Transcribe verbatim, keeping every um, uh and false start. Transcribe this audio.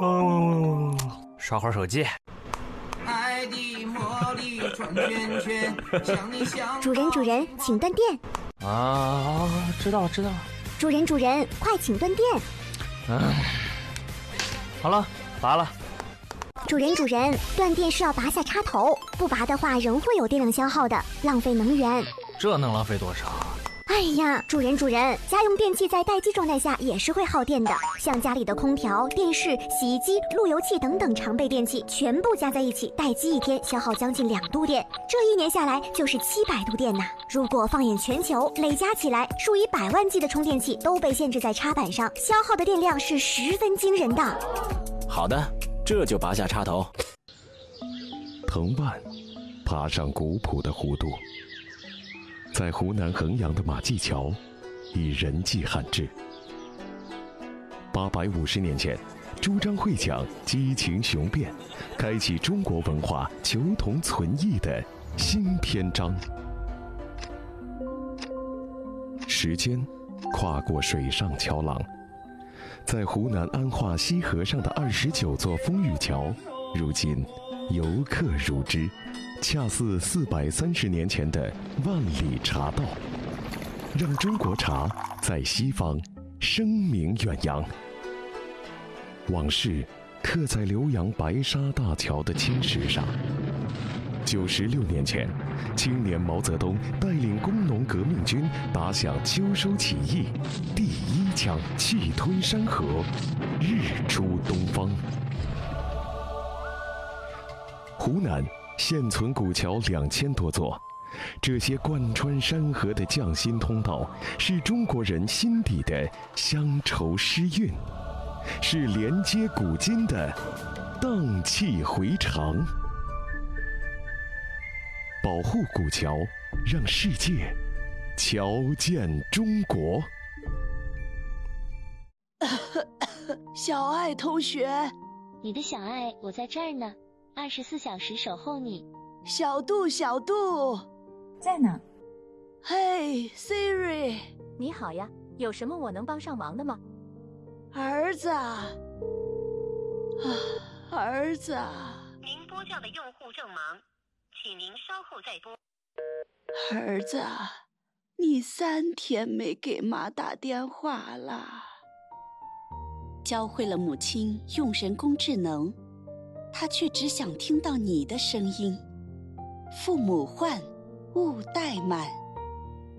嗯，刷会儿手机。 爱的魔力转圈圈，想你想。 主人主人，请断电。 啊，知道了知道了。 主人主人，快请断电。 嗯，好了，拔了。 主人主人，断电是要拔下插头，不拔的话仍会有电量消耗的，浪费能源。 这能浪费多少？ 哎呀，主人主人，家用电器在待机状态下也是会耗电的，像家里的空调、电视、洗衣机、路由器等等常备电器，全部加在一起，待机一天消耗将近两度电，这一年下来就是七百度电呐。如果放眼全球，累加起来，数以百万计的充电器都被限制在插板上，消耗的电量是十分惊人的。 好的，这就拔下插头。 藤蔓爬上古朴的弧度。在湖南衡阳的马驥桥，以人迹罕至。八百五十年前，朱张会讲激情雄辩，开启中国文化求同存异的新篇章。时间跨过水上桥廊，在湖南安化西河上的二十九座风雨桥，如今游客如织。恰似四百三十年前的万里茶道，让中国茶在西方声名远扬。往事刻在浏阳白沙大桥的青石上。九十六年前，青年毛泽东带领工农革命军打响秋收起义，第一枪气吞山河，日出东方。湖南现存古桥两千多座，这些贯穿山河的匠心通道，是中国人心底的乡愁诗韵，是连接古今的荡气回肠。保护古桥，让世界瞧见中国。 小爱同学， 你的小爱，我在这儿呢。二十四小时守候你。 小杜，小杜， 在呢。 嘿 ，Siri， 你好呀，有什么我能帮上忙的吗？ 儿子，啊，儿子。 您拨叫的用户正忙，请您稍后再拨。 儿子，你三天没给妈打电话了。 教会了母亲用人工智能。他却只想听到你的声音。父母唤，勿怠慢。